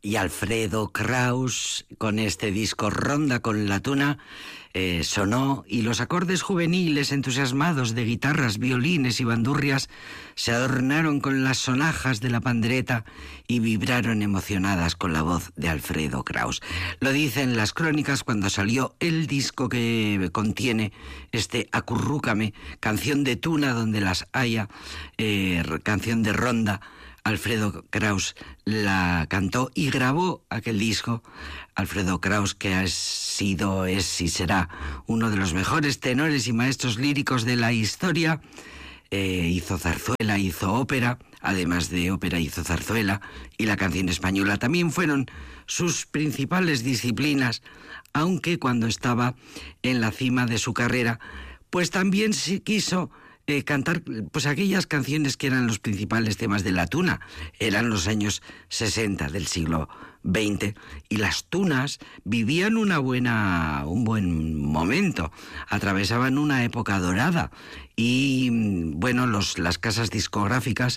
Y Alfredo Kraus, con este disco Ronda con la Tuna, sonó, y los acordes juveniles entusiasmados de guitarras, violines y bandurrias se adornaron con las sonajas de la pandereta y vibraron emocionadas con la voz de Alfredo Kraus. Lo dicen las crónicas cuando salió el disco que contiene este Acurrúcame, canción de tuna donde las haya, canción de ronda. Alfredo Kraus la cantó y grabó aquel disco. Alfredo Kraus, que ha sido, es y será uno de los mejores tenores y maestros líricos de la historia, hizo zarzuela, hizo ópera, además de ópera hizo zarzuela, y la canción española también fueron sus principales disciplinas, aunque cuando estaba en la cima de su carrera, pues también quiso cantar pues aquellas canciones que eran los principales temas de la tuna. Eran los años 60 del siglo XX y las tunas vivían un buen momento, atravesaban una época dorada y bueno, las casas discográficas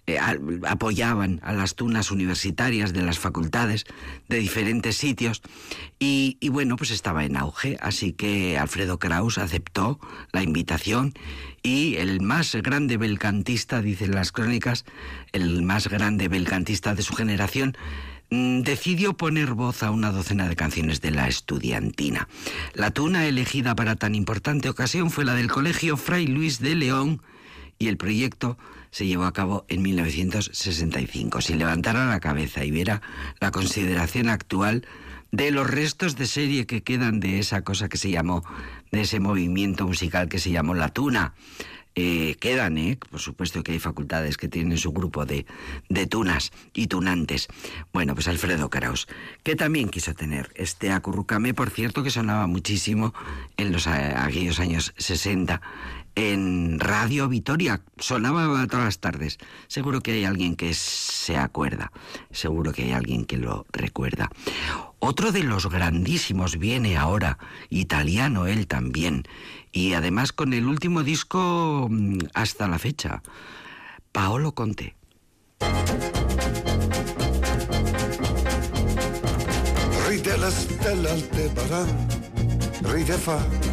apoyaban a las tunas universitarias de las facultades de diferentes sitios y bueno, pues estaba en auge, así que Alfredo Kraus aceptó la invitación y el más grande belcantista, dicen las crónicas, el más grande belcantista de su generación, decidió poner voz a una docena de canciones de la estudiantina. La tuna elegida para tan importante ocasión fue la del Colegio Fray Luis de León y el proyecto se llevó a cabo en 1965. Si levantara la cabeza y viera la consideración actual de los restos de serie que quedan de esa cosa que se llamó, de ese movimiento musical que se llamó la tuna, quedan, por supuesto que hay facultades que tienen su grupo de tunas y tunantes. Bueno, pues Alfredo Kraus, que también quiso tener este Acurrúcame, por cierto, que sonaba muchísimo en aquellos años 60 en Radio Vitoria, sonaba todas las tardes. Seguro que hay alguien que se acuerda, seguro que hay alguien que lo recuerda. Otro de los grandísimos viene ahora, italiano él también, y además con el último disco hasta la fecha, Paolo Conte. Ride la stella Aldebaran, ride fa